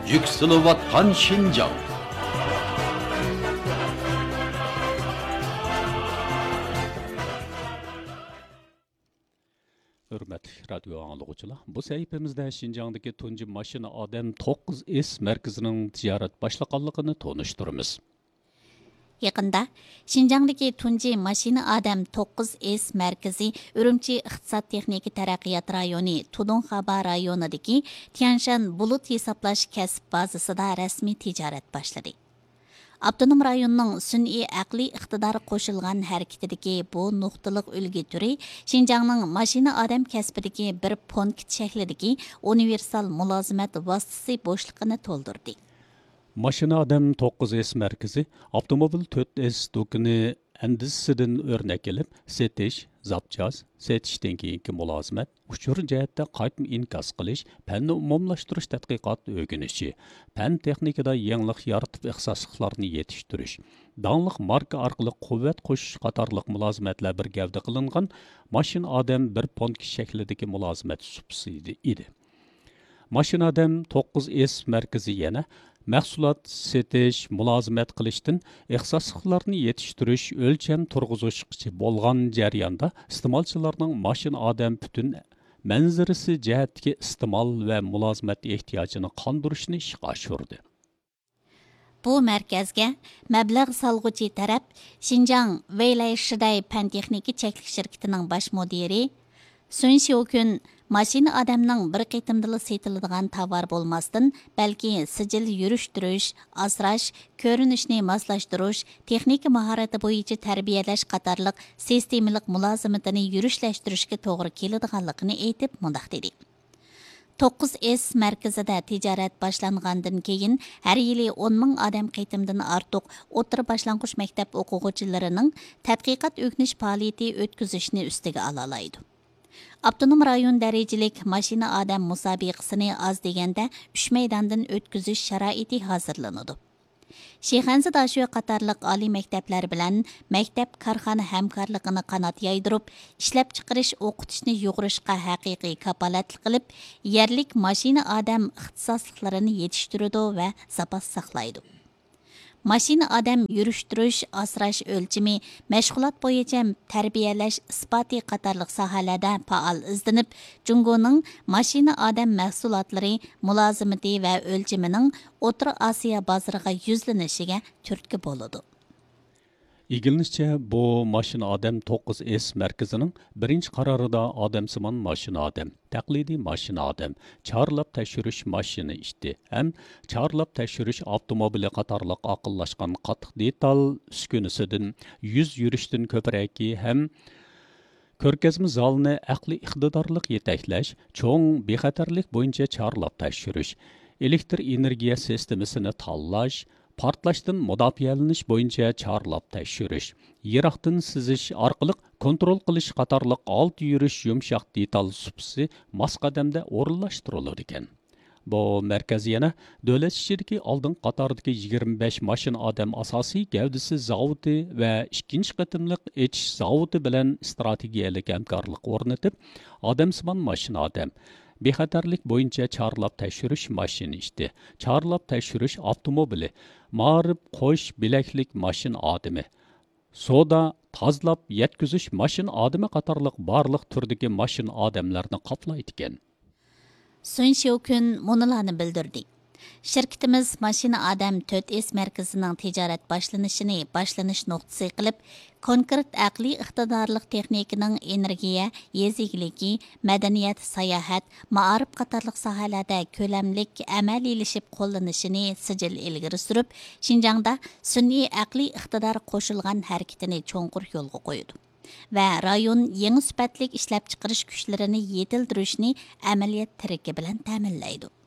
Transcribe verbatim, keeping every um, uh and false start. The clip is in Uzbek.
Yükselivatkan Şinjan. Hürmetli radyo anlıqçılar, bu səhifəmizdə Şinjandakı tunji maşina adam to'qqiz S mərkəzinin ticaret başlaqanlığını tonuşturumuz. Yaqında Şinjandagi tunji mashina odam to'qqiz S markazi Urumchi iqtisod texnika taraqqiyot rayoni Tudunxaba rayonidagi Tianshan bulut hisoblash kasb bazasida rasmiy tijorat boshladi. Abdunum rayonunun sun'iy aqliy iqtidori qo'shilgan harakatidagi bu nuqtaliq ulgi turi Şinjangning mashina odam kasbidagi bir punkt shaklidagi universal mulozimat vositasi bo'shliqini to'ldirdi. Maşina adam to'qqiz S mərkəzi avtomobil to'rt S dokini əndisidən örnek elib, setiş, zapçaz, setişdən keyinki mülazimat, uçur cəhətdə qaytım inkas qilish, fənni umumlaşdırış tədqiqat öyrənişi, fən texnikada yenilik yaratıb ixtisaslıqlarını yetişdiriş, danlıq marka arqılıq quvvet qoşuş qatarlıq mülazimatlar bir gavda qılınğan maşin adam bir ponki şəklidəki mülazimat subsidi idi. Maşin adam to'qqiz S mərkəzi yana Mahsulot setish, mulozimat qilishdan ixtisosliklarni yetishtirish, o'lcham turg'izishchi bo'lgan jarayonda iste'molchilarning mashina odam butun manzarasi jihatdagi iste'mol va mulozimat ehtiyojini qondirishni ishga oshirdi. Bu markazga mablag' solg'uchi taraf Xinjiang Weilai Shiday pan texnika cheklik shirkatining bosh mudiri Sun Xiaokun mashina odamning bir qitimdili setiladigan tovar bo'lmasdan, balki sijil yurishtirish, asrash, ko'rinishni moslashtirish, texnika mahorati bo'yicha tarbiyalash qatorliq sistemalik mulozimatini yurishlashtirishga to'g'ri keladiganligini aytib mundoq dedi. to'qqiz S markazida tijorat boshlangandan keyin har yili o'n ming odam qitimdan ortiq o'rta boshlang'ich maktab o'quvchilarining tadqiqot o'rganish faoliyati o'tkazishni ustiga olalaydi. Abdunum rayon darajalik mashina odam musobaqasini oz deganda uch maydondan o'tkazish sharoiti hozirlanadi. Shexanzi dashu qatorliq oliy maktablar bilan maktab korxona hamkorligini qanot yaydirib, ishlab chiqarish o'qitishni yo'g'irishga haqiqiy kapolatlik qilib, yerlik mashina odam ixtisosliklarini yetishtiradi va zapas saqlaydi. Mashina odam yurishtirish, asrash o'lchimi, mashg'ulot bo'yicha tarbiyalash isboti qatorliq sohalarda faol izlanib, Jungoning mashina odam mahsulotlari, mulozimati va o'lchimining O'rta Osiyo bozoriga yuzlanishiga turtki bo'ladi. İlginççe bu maşina adam to'qqiz S mərkəzinin birinci qararında adamsimon maşina adam, təqlidi maşina adam, çağrılab təşürüş maşini işdi. Həm çağrılab təşürüş avtomobili qatarlıq aqıllaşqan qatıq detal üskünüsüdün yüz yürüşdün köpürəki həm Körkezmi zalını əqli iqtidarlıq yetəkləş, çoğun bexətərlik boyunca çağrılab təşürüş, elektr energiya sistemisini tallaş, Partlaşdan müdafiəliniş boyunca çağrılab təşürüş, yiroqdan sizish orqali kontrol qilish qatorliq alt yurish yumshoq detal supsi mas qadamda o'rinlashtiriladi ekan. Bu markaz yana davlat ishidagi oldin qatordagi yigirma besh mashina odam asosiy gavdasi zavodi va ikkinchi qatimliq echish zavodi bilan strategiyalik hamkorlik o'rnatib, odamsimon mashina odam bexatarlik bo'yicha chorlab tashirish mashina ishdi. Chorlab tashirish avtomobili, ma'rif qo'sh bilaklik mashina odami, soda tozlab yetkazish mashina odami qatorliq barliq turdagi mashina odamlarni qoplaydi ekan. Sun Xiaokun munolarni bildirdi. Şirketimiz mashina odam to'rt S markazining tijorat boshlanishini boshlanish nuqtasi qilib, konkret aqliy iqtidorliq texnikaning energiya, yezigiligi, madaniyat, sayohat, ma'arif qatorliq sohalarda ko'lamlik amaliylashib qo'llanishini sijil ilgari surib, Xinjiangda sun'iy aqliy iqtidor qo'shilgan harakatini cho'nqur yo'lga qo'ydi va rayon yangi sifatlik ishlab chiqarish kuchlarini yetildirishni amaliyot tiriki bilan ta'minlaydi.